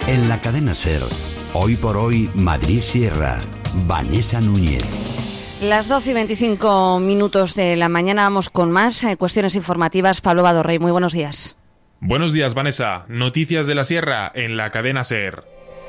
En la cadena SER, hoy por hoy, Madrid Sierra, Vanessa Núñez. Las 12:25 de la mañana, vamos con más cuestiones informativas. Pablo Badorrey, muy buenos días. Buenos días, Vanessa. Noticias de la Sierra en la cadena SER.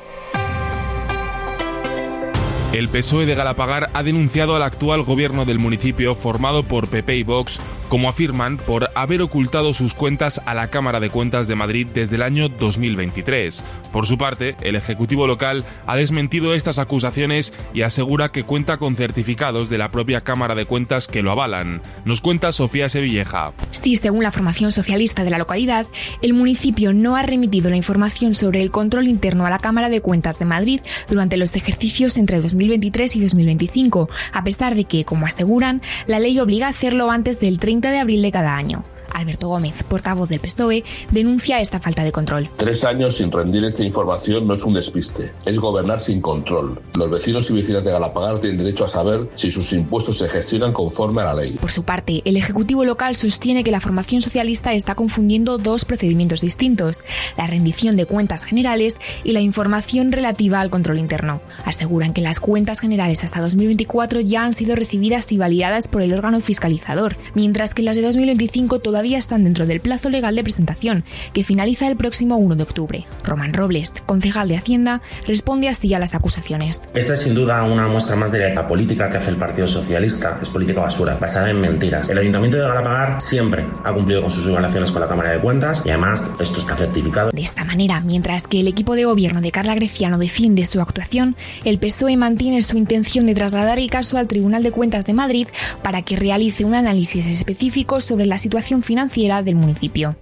El PSOE de Galapagar ha denunciado al actual gobierno del municipio, formado por PP y Vox, como afirman, por haber ocultado sus cuentas a la Cámara de Cuentas de Madrid desde el año 2023. Por su parte, el Ejecutivo local ha desmentido estas acusaciones y asegura que cuenta con certificados de la propia Cámara de Cuentas que lo avalan. Nos cuenta Sofía Sevilleja. Sí, según la formación socialista de la localidad, el municipio no ha remitido la información sobre el control interno a la Cámara de Cuentas de Madrid durante los ejercicios entre 2023 y 2025, a pesar de que, como aseguran, la ley obliga a hacerlo antes del 30 de abril de cada año. Alberto Gómez, portavoz del PSOE, denuncia esta falta de control. 3 años sin rendir esta información no es un despiste, es gobernar sin control. Los vecinos y vecinas de Galapagar tienen derecho a saber si sus impuestos se gestionan conforme a la ley. Por su parte, el Ejecutivo local sostiene que la formación socialista está confundiendo dos procedimientos distintos: la rendición de cuentas generales y la información relativa al control interno. Aseguran que las cuentas generales hasta 2024 ya han sido recibidas y validadas por el órgano fiscalizador, mientras que las de 2025 todavía están dentro del plazo legal de presentación, que finaliza el próximo 1 de octubre. Román Robles, concejal de Hacienda, responde así a las acusaciones. Esta es sin duda una muestra más de la política que hace el Partido Socialista. Es política basura, basada en mentiras. El Ayuntamiento de Galapagar siempre ha cumplido con sus evaluaciones con la Cámara de Cuentas y además esto está certificado. De esta manera, mientras que el equipo de gobierno de Carla Greciano defiende su actuación, el PSOE mantiene su intención de trasladar el caso al Tribunal de Cuentas de Madrid para que realice un análisis específico sobre la situación financiera del municipio.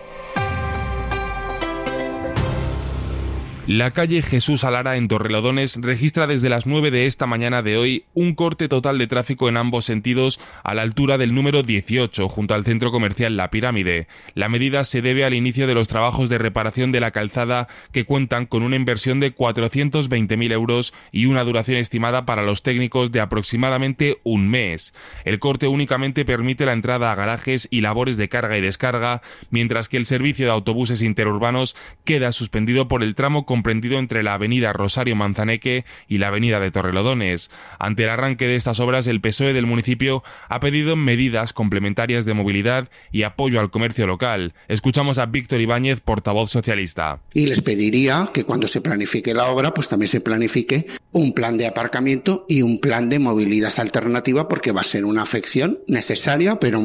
La calle Jesús Alara en Torrelodones registra desde las 9 de esta mañana de hoy un corte total de tráfico en ambos sentidos a la altura del número 18, junto al centro comercial La Pirámide. La medida se debe al inicio de los trabajos de reparación de la calzada, que cuentan con una inversión de 420.000 euros y una duración estimada para los técnicos de aproximadamente un mes. El corte únicamente permite la entrada a garajes y labores de carga y descarga, mientras que el servicio de autobuses interurbanos queda suspendido por el tramo comprendido entre la avenida Rosario Manzaneque y la avenida de Torrelodones. Ante el arranque de estas obras, el PSOE del municipio ha pedido medidas complementarias de movilidad y apoyo al comercio local. Escuchamos a Víctor Ibáñez, portavoz socialista. Y les pediría que cuando se planifique la obra, pues también se planifique un plan de aparcamiento y un plan de movilidad alternativa, porque va a ser una afección necesaria, pero